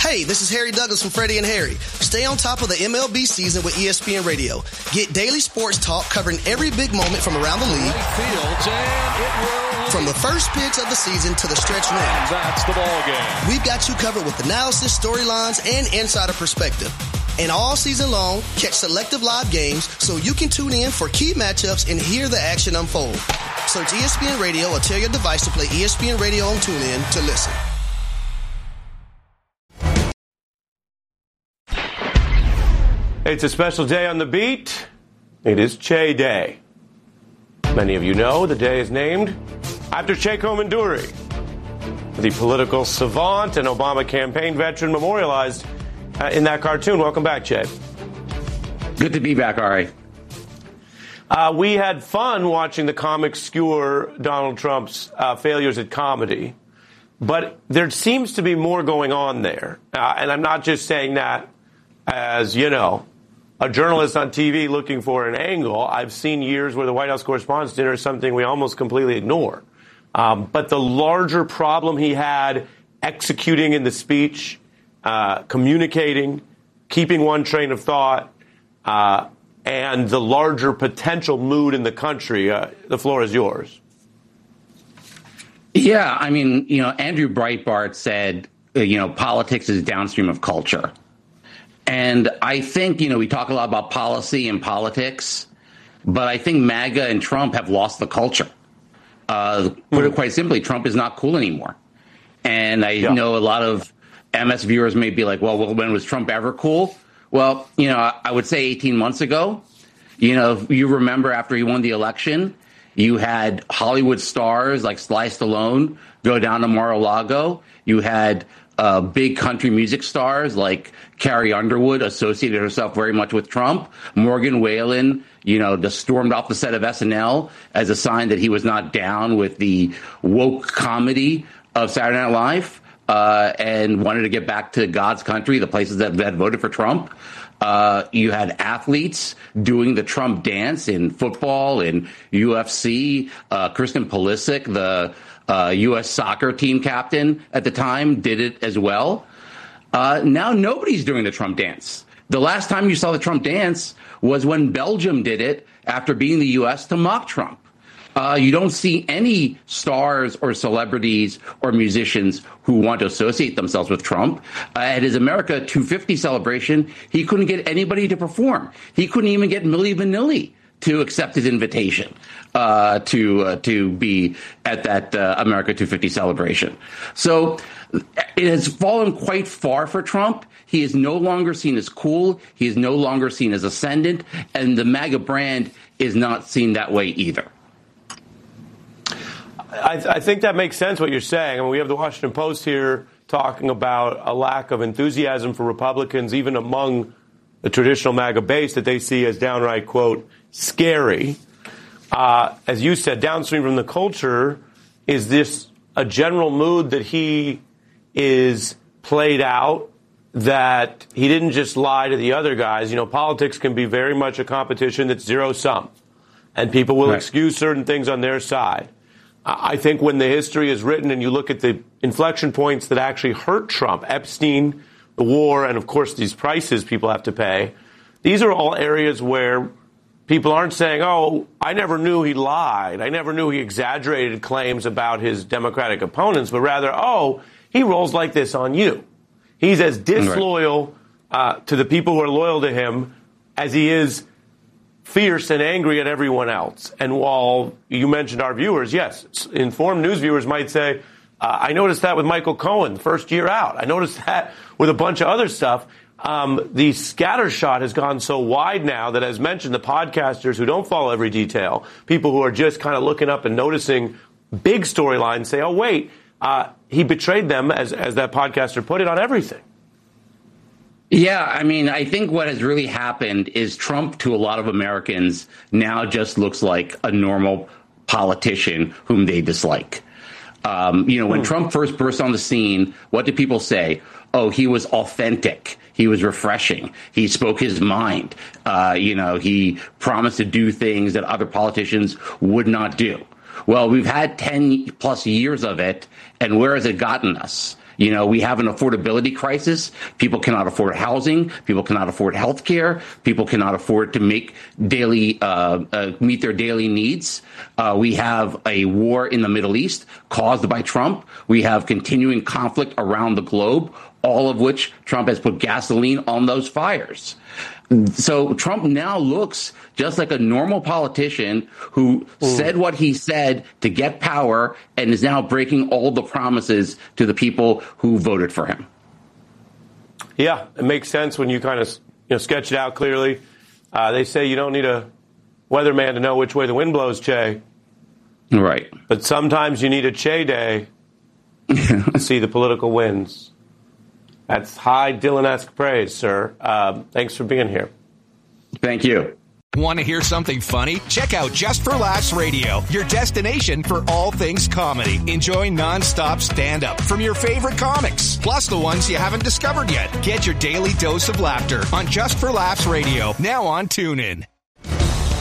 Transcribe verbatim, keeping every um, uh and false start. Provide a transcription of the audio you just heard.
Hey, this is Harry Douglas from Freddie and Harry. Stay on top of the M L B season with E S P N Radio. Get daily sports talk covering every big moment from around the league. From the first pitch of the season to the stretch run. That's the ball game. We've got you covered with analysis, storylines, and insider perspective. And all season long, catch selective live games so you can tune in for key matchups and hear the action unfold. Search E S P N Radio or tell your device to play E S P N Radio on TuneIn to listen. It's a special day on the beat. It is Che Day. Many of you know the day is named after Che Komanduri, the political savant and Obama campaign veteran memorialized uh, in that cartoon. Welcome back, Che. Good to be back, Ari. Uh, we had fun watching the comic skewer Donald Trump's uh, failures at comedy, but there seems to be more going on there. Uh, and I'm not just saying that as, you know, a journalist on T V looking for an angle. I've seen years where the White House Correspondents' Dinner is something we almost completely ignore. Um, but the larger problem he had executing in the speech, uh, communicating, keeping one train of thought, uh, and the larger potential mood in the country, uh, the floor is yours. Yeah, I mean, you know, Andrew Breitbart said, uh, you know, politics is downstream of culture. And I think, you know, we talk a lot about policy and politics, but I think MAGA and Trump have lost the culture. Uh, put it quite simply, Trump is not cool anymore. And I yeah. know a lot of M S viewers may be like, well, well, when was Trump ever cool? Well, you know, I would say eighteen months ago, you know, if you remember after he won the election, you had Hollywood stars like Sly Stallone go down to Mar-a-Lago. You had uh, big country music stars like Carrie Underwood associated herself very much with Trump. Morgan Wallen, you know, just stormed off the set of S N L as a sign that he was not down with the woke comedy of Saturday Night Live. Uh, and wanted to get back to God's country, the places that, that voted for Trump. Uh, you had athletes doing the Trump dance in football, in U F C. Uh, Kristen Pulisic, the uh, U S soccer team captain at the time, did it as well. Uh, now nobody's doing the Trump dance. The last time you saw the Trump dance was when Belgium did it after beating the U S to mock Trump. Uh, you don't see any stars or celebrities or musicians who want to associate themselves with Trump. Uh, at his America two fifty celebration, he couldn't get anybody to perform. He couldn't even get Milli Vanilli to accept his invitation uh, to uh, to be at that uh, America two fifty celebration. So it has fallen quite far for Trump. He is no longer seen as cool. He is no longer seen as ascendant. And the MAGA brand is not seen that way either. I, th- I think that makes sense what you're saying. I mean, we have the Washington Post here talking about a lack of enthusiasm for Republicans, even among the traditional MAGA base, that they see as downright, quote, scary. Uh, as you said, downstream from the culture, is this a general mood that he is played out, that he didn't just lie to the other guys? You know, politics can be very much a competition that's zero-sum, and people will right. excuse certain things on their side. I think when the history is written and you look at the inflection points that actually hurt Trump, Epstein, the war, and, of course, these prices people have to pay, these are all areas where people aren't saying, oh, I never knew he lied. I never knew he exaggerated claims about his Democratic opponents, but rather, oh, he rolls like this on you. He's as disloyal uh, to the people who are loyal to him as he is fierce and angry at everyone else. And while you mentioned our viewers, yes, informed news viewers might say, uh, I noticed that with Michael Cohen, first year out. I noticed that with a bunch of other stuff. Um, the scattershot has gone so wide now that, as mentioned, the podcasters who don't follow every detail, people who are just kind of looking up and noticing big storylines, say, oh, wait, uh, he betrayed them, as, as that podcaster put it, on everything. Yeah, I mean, I think what has really happened is Trump, to a lot of Americans, now just looks like a normal politician whom they dislike. Um, you know, when mm. Trump first burst on the scene, what did people say? Oh, he was authentic. He was refreshing. He spoke his mind. Uh, you know, he promised to do things that other politicians would not do. Well, we've had ten plus years of it, and where has it gotten us? You know, we have an affordability crisis. People cannot afford housing. People cannot afford health care. People cannot afford to make daily, uh, uh, meet their daily needs. Uh, we have a war in the Middle East caused by Trump. We have continuing conflict around the globe, all of which Trump has put gasoline on those fires. So Trump now looks just like a normal politician who Ooh. said what he said to get power and is now breaking all the promises to the people who voted for him. Yeah, it makes sense when you kind of you know, sketch it out clearly. Uh, they say you don't need a weatherman to know which way the wind blows, Che. Right. But sometimes you need a Che day to see the political winds. That's high Dylan-esque praise, sir. Uh, thanks for being here. Thank you. Want to hear something funny? Check out Just for Laughs Radio, your destination for all things comedy. Enjoy nonstop stand-up from your favorite comics, plus the ones you haven't discovered yet. Get your daily dose of laughter on Just for Laughs Radio, now on TuneIn.